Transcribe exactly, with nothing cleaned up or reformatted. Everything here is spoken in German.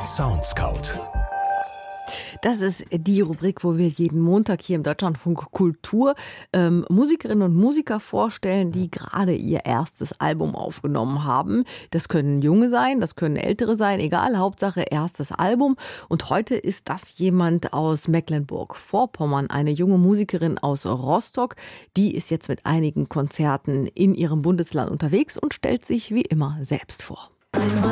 Soundscout. Das ist die Rubrik, wo wir jeden Montag hier im Deutschlandfunk Kultur ähm, Musikerinnen und Musiker vorstellen, die gerade ihr erstes Album aufgenommen haben. Das können Junge sein, das können Ältere sein, egal, Hauptsache erstes Album. Und heute ist das jemand aus Mecklenburg-Vorpommern, eine junge Musikerin aus Rostock. Die ist jetzt mit einigen Konzerten in ihrem Bundesland unterwegs und stellt sich wie immer selbst vor. Einmal